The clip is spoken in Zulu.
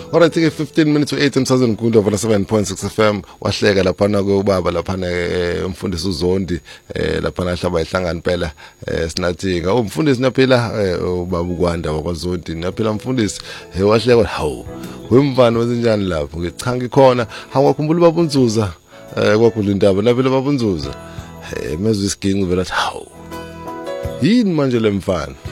Alright ke 15 minutes to 8 emsazweni Mkundo vala 7.6 FM wahleka lapha na kubaba lapha umfundisi uZondi lapha nahlaba ihlangana phela sinathi umfundisi naphela ubaba ukwanda wakwaZondi naphela umfundisi wahleka hawu wemvana wenzenjani lapho ngichanga ikhona hawakhumbula baba uNzuza kwakhulu indaba naphela baba uNzuza mezwe isiginqi vela hawu yini manje lemfana